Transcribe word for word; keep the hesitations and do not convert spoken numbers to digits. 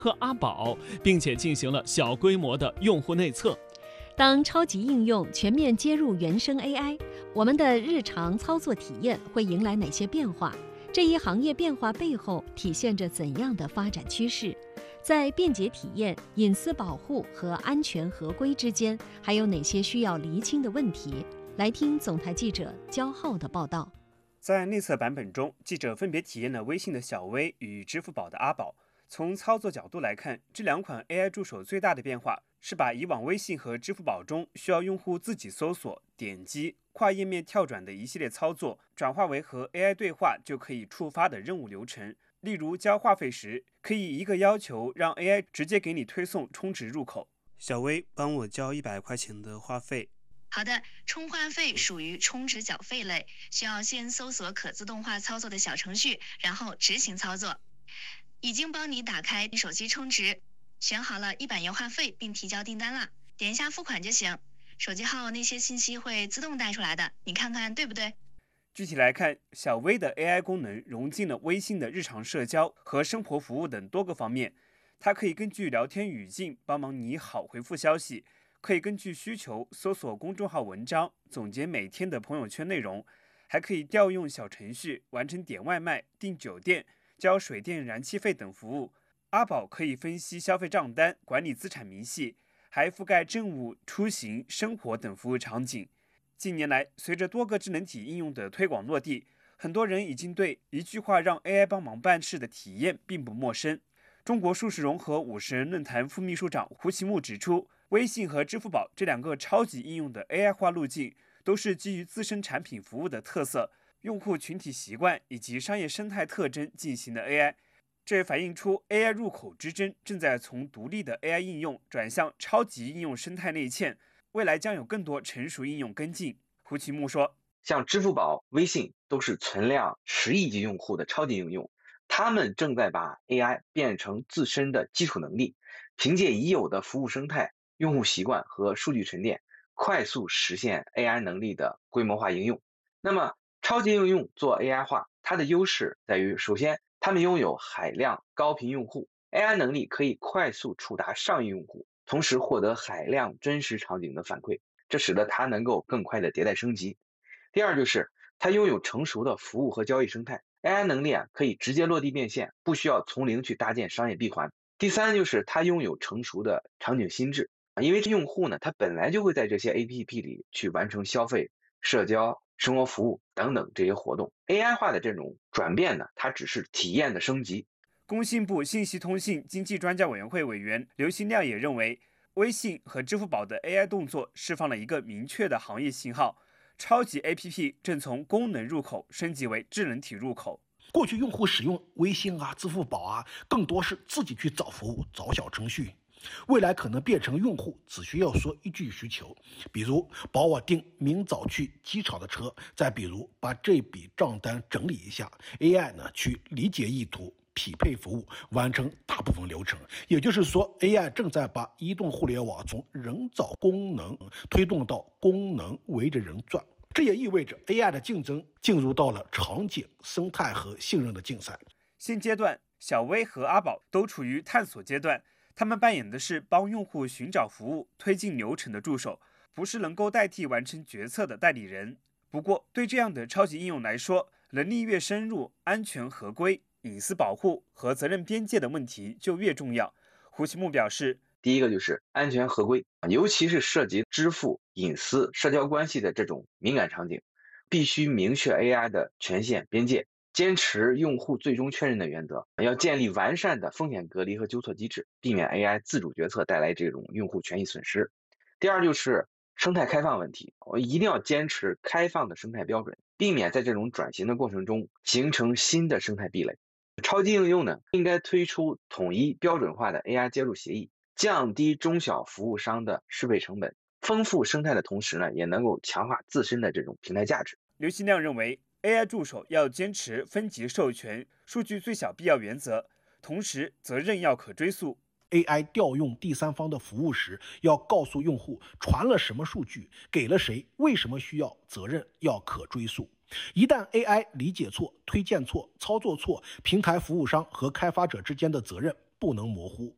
和阿宝，并且进行了小规模的用户内测。 当超级应用全面接入原生 A I， 我们的日常操作体验会迎来哪些变化？这一行业变化背后体现着怎样的发展趋势？在便捷体验、隐私保护和安全合规之间，还有哪些需要厘清的问题？来听总台记者焦浩的报道。 在内测版本中，记者分别体验了微信的小微与支付宝的阿宝。从操作角度来看，这两款 A I 助手最大的变化是把以往微信和支付宝中需要用户自己搜索、点击、跨页面跳转的一系列操作，转化为和 A I 对话就可以触发的任务流程。例如交话费时，可以一个要求让 A I 直接给你推送充值入口。小微，帮我交一百块钱的话费。 好的，充话费属于充值缴费类，需要先搜索可自动化操作的小程序，然后执行操作。已经帮你打开手机充值，选好了一百元话费并提交订单了，点一下付款就行。手机号那些信息会自动带出来的，你看看对不对？ 具体来看，小微的 A I 功能融进了微信的日常社交和生活服务等多个方面。它可以根据聊天语境帮忙你好回复消息，可以根据需求搜索公众号文章，总结每天的朋友圈内容，还可以调用小程序完成点外卖、订酒店、交水电燃气费等服务。阿宝可以分析消费账单、管理资产明细，还覆盖政务、出行、生活等服务场景。近年来，随着多个智能体应用的推广落地，很多人已经对一句话让 A I 帮忙办事的体验并不陌生。中国数实融合五十人论坛副秘书长胡奇木指出，微信和支付宝这两个超级应用的 A I 化路径，都是基于自身产品服务的特色、用户群体习惯以及商业生态特征进行的 A I。这也反映出 A I 入口之争正在从独立的 A I 应用转向超级应用生态内嵌，未来将有更多成熟应用跟进。胡奇木说， 像支付宝、微信都是存量十亿级用户的超级应用，他们正在把 A I 变成自身的基础能力，凭借已有的服务生态、用户习惯和数据沉淀，快速实现 A I 能力的规模化应用。那么超级应用做 A I 化，它的优势在于，首先他们拥有海量高频用户， A I 能力可以快速触达上亿用户，同时获得海量真实场景的反馈，这使得它能够更快的迭代升级。第二就是它拥有成熟的服务和交易生态， A I 能力啊可以直接落地变现，不需要从零去搭建商业闭环。第三就是它拥有成熟的场景心智，因为用户呢他本来就会在这些 A P P 里去完成消费、社交、生活服务等等这些活动。 A I 化的这种转变呢，它只是体验的升级。 工信部信息通信经济专家委员会委员刘新亮也认为，微信和支付宝的 A I 动作释放了一个明确的行业信号，超级 A P P 正从功能入口升级为智能体入口。 过去用户使用微信啊、支付宝啊，更多是自己去找服务、找小程序。未来可能变成用户只需要说一句需求，比如帮我订明早去机场的车，再比如把这笔账单整理一下， A I 呢去理解意图、匹配服务，完成大部分流程。也就是说， A I 正在把移动互联网从人造功能推动到功能围着人转。这也意味着 A I 的竞争进入到了场景、生态和信任的竞赛。 现阶段，小微和阿宝都处于探索阶段，他们扮演的是帮用户寻找服务、推进流程的助手，不是能够代替完成决策的代理人。不过，对这样的超级应用来说，能力越深入，安全合规、隐私保护和责任边界的问题就越重要。胡奇木表示， 第一个就是安全合规，尤其是涉及支付、隐私、社交关系的这种敏感场景，必须明确 A I 的权限边界，坚持用户最终确认的原则，要建立完善的风险隔离和纠错机制，避免 A I 自主决策带来这种用户权益损失。第二就是生态开放问题，我一定要坚持开放的生态标准，避免在这种转型的过程中形成新的生态壁垒。超级应用呢，应该推出统一标准化的 A I 接入协议，降低中小服务商的适配成本，丰富生态的同时呢，也能够强化自身的这种平台价值。 刘新亮认为， A I 助手要坚持分级授权、数据最小必要原则，同时责任要可追溯。 A I 调用第三方的服务时，要告诉用户传了什么数据，给了谁，为什么需要，责任要可追溯。一旦 A I 理解错、推荐错、操作错，平台服务商和开发者之间的责任不能模糊。